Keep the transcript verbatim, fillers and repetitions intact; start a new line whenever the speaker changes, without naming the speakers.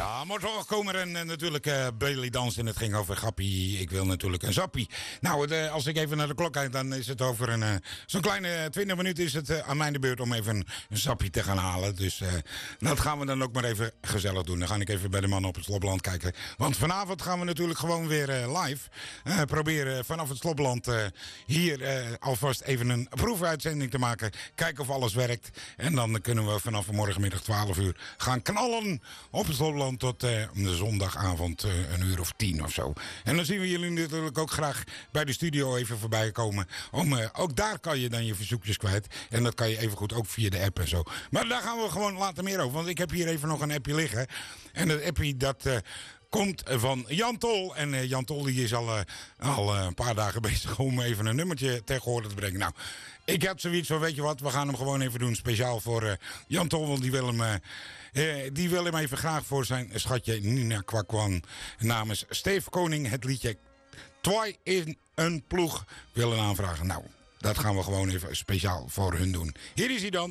Ja, maar toch komen er en, natuurlijk uh, Bailey Dans en het ging over Gappie. Ik wil natuurlijk een zappie. Nou, de, als ik even naar de klok kijk, dan is het over een uh, zo'n kleine twintig minuten is het uh, aan mijn de beurt om even een, een zappie te gaan halen. Dus uh, dat gaan we dan ook maar even gezellig doen. Dan ga ik even bij de man op het Slopland kijken. Want vanavond gaan we natuurlijk gewoon weer uh, live uh, proberen vanaf het Slopland uh, hier uh, alvast even een proefuitzending te maken. Kijken of alles werkt. En dan kunnen we vanaf morgenmiddag twaalf uur gaan knallen op het Slopland tot uh, de zondagavond uh, een uur of tien of zo. En dan zien we jullie natuurlijk ook graag bij de studio even voorbij komen. Om, uh, ook daar kan je dan je verzoekjes kwijt. En dat kan je even goed ook via de app en zo. Maar daar gaan we gewoon later meer over. Want ik heb hier even nog een appje liggen. En dat appje dat... Uh, komt van Jan Tol. En uh, Jan Tol die is al, uh, al uh, een paar dagen bezig om even een nummertje tegen horen te brengen. Nou, ik heb zoiets van, weet je wat, we gaan hem gewoon even doen. Speciaal voor uh, Jan Tol, want die wil, hem, uh, uh, die wil hem even graag voor zijn schatje Nina Kwakwan namens Steve Koning het liedje Twaai in een ploeg willen aanvragen. Nou, dat gaan we gewoon even speciaal voor hun doen. Hier is hij dan.